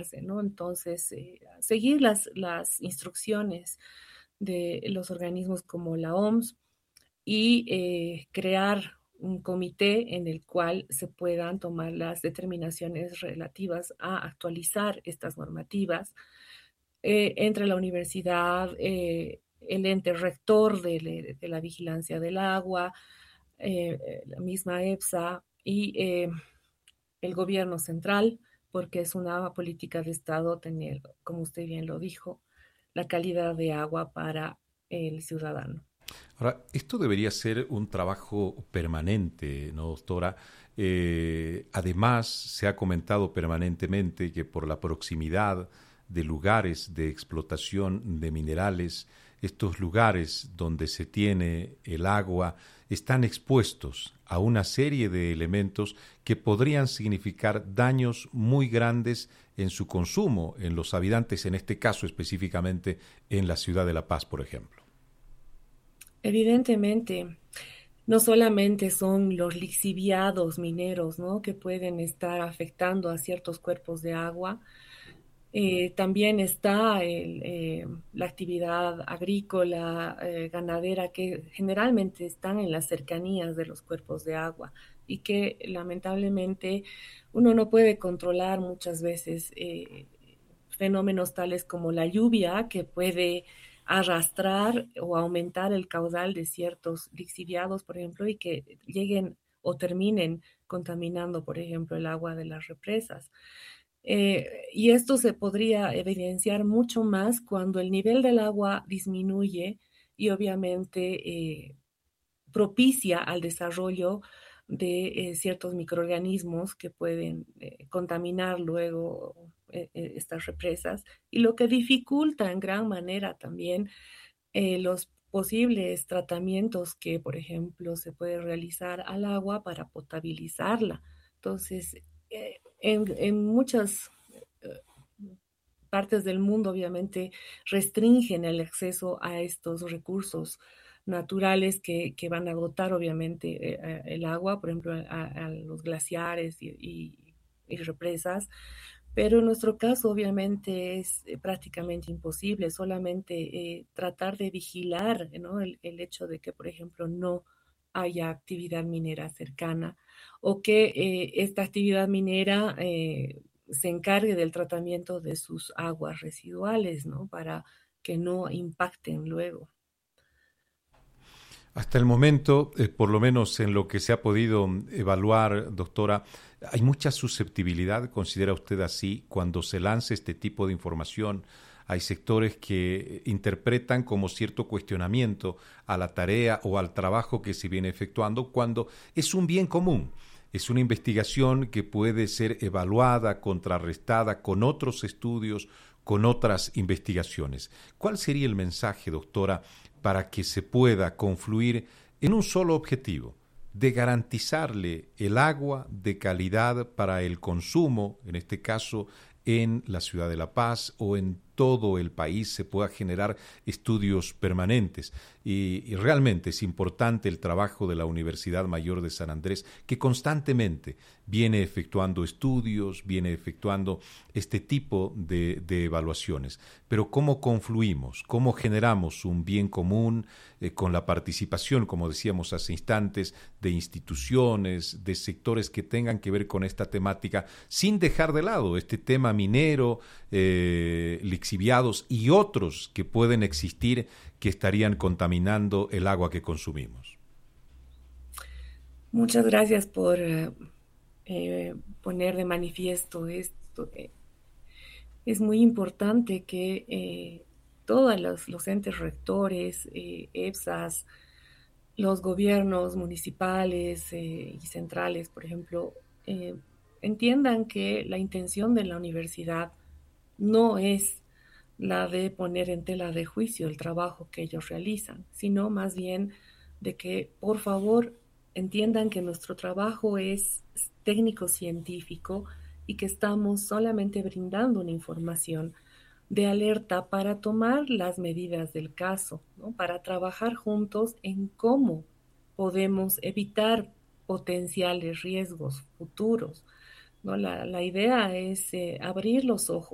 afectarse, ¿no? Entonces, seguir las instrucciones de los organismos como la OMS y crear un comité en el cual se puedan tomar las determinaciones relativas a actualizar estas normativas entre la universidad, el ente rector de la vigilancia del agua, la misma EFSA y el gobierno central, porque es una política de Estado tener, como usted bien lo dijo, la calidad de agua para el ciudadano. Ahora, esto debería ser un trabajo permanente, ¿no, doctora? Además, se ha comentado permanentemente que por la proximidad de lugares de explotación de minerales, estos lugares donde se tiene el agua están expuestos a una serie de elementos que podrían significar daños muy grandes en su consumo, en los habitantes, en este caso específicamente en la ciudad de La Paz, por ejemplo. Evidentemente, no solamente son los lixiviados mineros, ¿no?, que pueden estar afectando a ciertos cuerpos de agua. También está la actividad agrícola, ganadera, que generalmente están en las cercanías de los cuerpos de agua y que lamentablemente uno no puede controlar muchas veces fenómenos tales como la lluvia, que puede arrastrar o aumentar el caudal de ciertos lixiviados, por ejemplo, y que lleguen o terminen contaminando, por ejemplo, el agua de las represas. Y esto se podría evidenciar mucho más cuando el nivel del agua disminuye y obviamente propicia al desarrollo de ciertos microorganismos que pueden contaminar luego estas represas, y lo que dificulta en gran manera también los posibles tratamientos que, por ejemplo, se puede realizar al agua para potabilizarla. Entonces, en muchas eh, partes del mundo, obviamente, restringen el acceso a estos recursos naturales que van a agotar, obviamente, el agua, por ejemplo, a los glaciares y represas. Pero en nuestro caso, obviamente, es prácticamente imposible, solamente tratar de vigilar, ¿no?, el hecho de que, por ejemplo, no haya actividad minera cercana o que esta actividad minera se encargue del tratamiento de sus aguas residuales, ¿no?, para que no impacten luego. Hasta el momento, por lo menos en lo que se ha podido evaluar, doctora, hay mucha susceptibilidad, ¿considera usted así, cuando se lanza este tipo de información? Hay sectores que interpretan como cierto cuestionamiento a la tarea o al trabajo que se viene efectuando cuando es un bien común. Es una investigación que puede ser evaluada, contrarrestada con otros estudios, con otras investigaciones. ¿Cuál sería el mensaje, doctora, para que se pueda confluir en un solo objetivo, de garantizarle el agua de calidad para el consumo, en este caso en la ciudad de La Paz o en todo el país se pueda generar estudios permanentes? Y realmente es importante el trabajo de la Universidad Mayor de San Andrés, que constantemente viene efectuando estudios, viene efectuando este tipo de evaluaciones. Pero ¿cómo confluimos? ¿Cómo generamos un bien común con la participación, como decíamos hace instantes, de instituciones, de sectores que tengan que ver con esta temática, sin dejar de lado este tema minero, lixiviados y otros que pueden existir que estarían contaminando el agua que consumimos? Muchas gracias por poner de manifiesto esto. Es muy importante que todos los entes rectores, EFSAs, los gobiernos municipales y centrales, por ejemplo, eh, entiendan que la intención de la universidad no es la de poner en tela de juicio el trabajo que ellos realizan, sino más bien de que, por favor, entiendan que nuestro trabajo es técnico-científico y que estamos solamente brindando una información de alerta para tomar las medidas del caso, ¿no?, para trabajar juntos en cómo podemos evitar potenciales riesgos futuros, ¿no? La idea es abrir los ojos